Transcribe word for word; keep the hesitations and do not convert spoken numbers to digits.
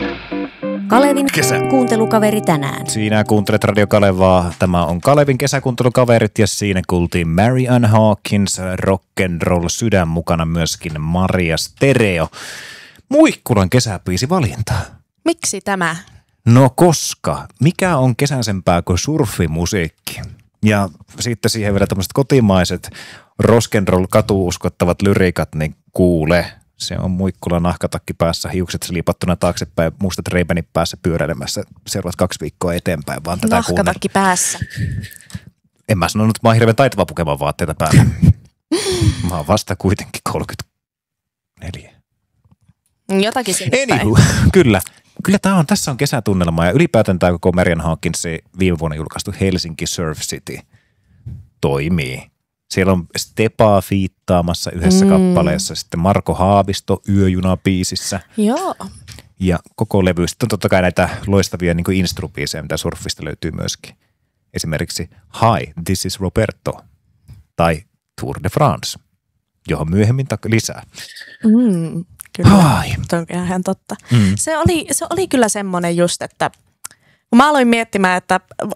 Kalevin Kesä. kuuntelukaveri tänään. Sinä kuuntelet Radio Kalevaa. Tämä on Kalevin kesäkuuntelukaverit ja siinä kuultiin Marianne Hawkins, rock'n'roll sydän, mukana myöskin Maria Stereo. Muikkulan kesäbiisi valinta. Miksi tämä? No koska, mikä on kesäisempää kuin surfimusiikki? Ja sitten siihen vielä tämmöiset kotimaiset rock'n'roll katuuskottavat lyriikat, niin kuule. Se on Muikkula nahkatakki päässä, hiukset sliipattuna taaksepäin, mustat reipäni päässä pyöräilemässä seuraavat kaksi viikkoa eteenpäin. Vaan tätä Nahkatakki päässä. En mä sanonut, että mä oon hirveän taitava pukemaan vaatteita päällä. Mä oon vasta kuitenkin kolmekymmentäneljä. Jotakin sinne päin. Anywho, kyllä. Kyllä tää on, tässä on kesätunnelma ja ylipäätään tää koko Marianne Hawkinsin viime vuonna julkaistu Helsinki Surf City toimii. Siellä on Stepaa fiittaamassa yhdessä mm. kappaleessa, sitten Marko Haavisto Yöjuna-biisissä. Joo. Ja koko levy. Sitten on totta kai näitä loistavia niin kuin instrubiiseja, mitä surfista löytyy myöskin. Esimerkiksi Hi, this is Roberto tai Tour de France, johon myöhemmin tak- lisää. Mm, kyllä, Ai. tuo on ihan totta. Mm. Se oli, se oli kyllä semmoinen just, että kun mä aloin miettimään, että